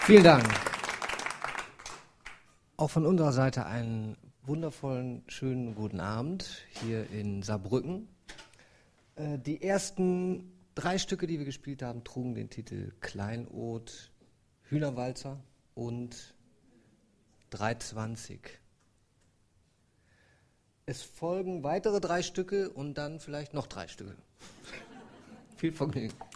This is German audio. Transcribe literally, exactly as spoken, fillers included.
Vielen Dank. Auch von unserer Seite einen wundervollen, schönen guten Abend hier in Saarbrücken. Äh, die ersten drei Stücke, die wir gespielt haben, trugen den Titel Kleinod, Hühnerwalzer und dreihundertzwanzig. Es folgen weitere drei Stücke und dann vielleicht noch drei Stücke. Viel Vergnügen.